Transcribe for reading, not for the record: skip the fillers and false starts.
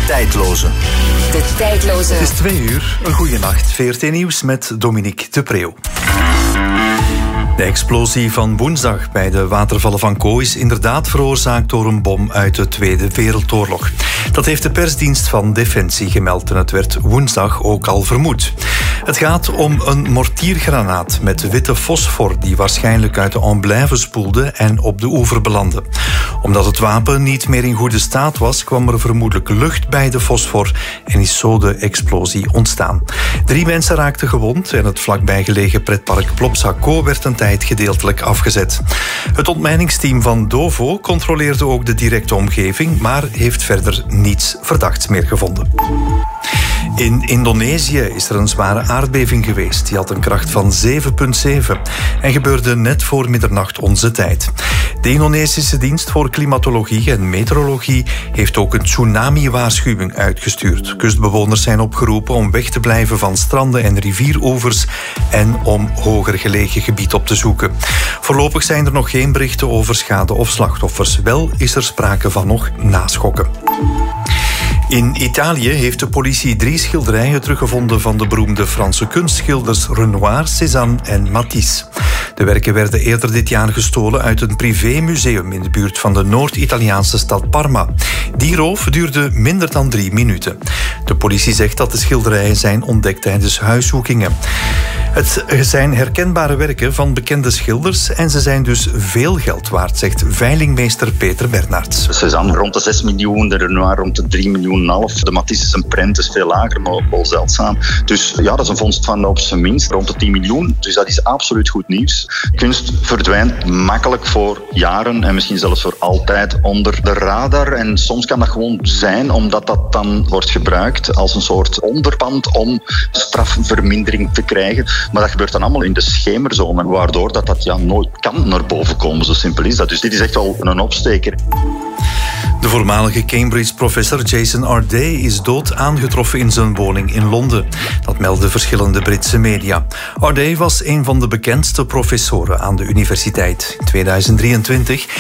tijdloze. De tijdloze. Het is 2:00. Een goede nacht. VRT Nieuws met Dominique de Preeuw. De explosie van woensdag bij de watervallen van Caux is inderdaad veroorzaakt door een bom uit de Tweede Wereldoorlog. Dat heeft de persdienst van Defensie gemeld en het werd woensdag ook al vermoed. Het gaat om een mortiergranaat met witte fosfor die waarschijnlijk uit de Amblève spoelde en op de oever belandde. Omdat het wapen niet meer in goede staat was, kwam er vermoedelijk lucht bij de fosfor en is zo de explosie ontstaan. 3 mensen raakten gewond en het vlakbij gelegen pretpark Plopsaco werd een tijd gedeeltelijk afgezet. Het ontmijningsteam van Dovo controleerde ook de directe omgeving, maar heeft verder niets verdachts meer gevonden. In Indonesië is er een zware aardbeving geweest. Die had een kracht van 7,7 en gebeurde net voor middernacht onze tijd. De Indonesische dienst voor klimatologie en meteorologie heeft ook een tsunami-waarschuwing uitgestuurd. Kustbewoners zijn opgeroepen om weg te blijven van stranden en rivieroevers en om hoger gelegen gebied op te zoeken. Voorlopig zijn er nog geen berichten over schade of slachtoffers. Wel is er sprake van nog naschokken. In Italië heeft de politie 3 schilderijen teruggevonden van de beroemde Franse kunstschilders Renoir, Cézanne en Matisse. De werken werden eerder dit jaar gestolen uit een privémuseum in de buurt van de Noord-Italiaanse stad Parma. Die roof duurde minder dan 3 minuten. De politie zegt dat de schilderijen zijn ontdekt tijdens huiszoekingen. Het zijn herkenbare werken van bekende schilders en ze zijn dus veel geld waard, zegt veilingmeester Peter Bernards. Cézanne rond de 6 miljoen, de Renoir rond de 3,5 miljoen. De Matisse is een prent, is veel lager, maar wel zeldzaam. Dus ja, dat is een vondst van op zijn minst rond de 10 miljoen. Dus dat is absoluut goed nieuws. Kunst verdwijnt makkelijk voor jaren en misschien zelfs voor altijd onder de radar. En soms kan dat gewoon zijn omdat dat dan wordt gebruikt als een soort onderpand om strafvermindering te krijgen. Maar dat gebeurt dan allemaal in de schemerzone, waardoor dat nooit kan naar boven komen. Zo simpel is dat. Dus dit is echt wel een opsteker. De voormalige Cambridge-professor Jason Arday is dood aangetroffen in zijn woning in Londen. Dat melden verschillende Britse media. Arday was een van de bekendste professoren aan de universiteit. In 2023